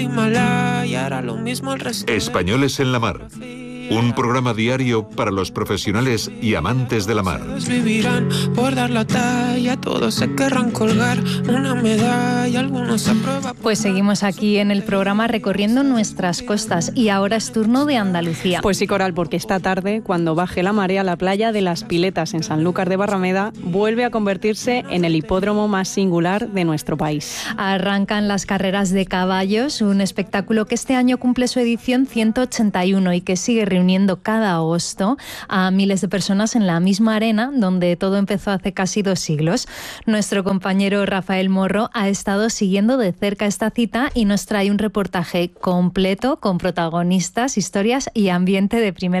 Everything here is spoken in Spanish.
Españoles en la mar. Un programa diario para los profesionales y amantes de la mar. Vivirán por dar la talla, todos se querrán colgar una medalla, algunos aprueban. Pues seguimos aquí en el programa recorriendo nuestras costas y ahora es turno de Andalucía. Pues sí, Coral, porque esta tarde, cuando baje la marea, la playa de Las Piletas en Sanlúcar de Barrameda vuelve a convertirse en el hipódromo más singular de nuestro país. Arrancan las carreras de caballos, un espectáculo que este año cumple su edición 181 y que sigue reuniendo cada agosto a miles de personas en la misma arena donde todo empezó hace casi 2 siglos. Nuestro compañero Rafael Morro ha estado siguiendo de cerca esta cita y nos trae un reportaje completo con protagonistas, historias y ambiente de primera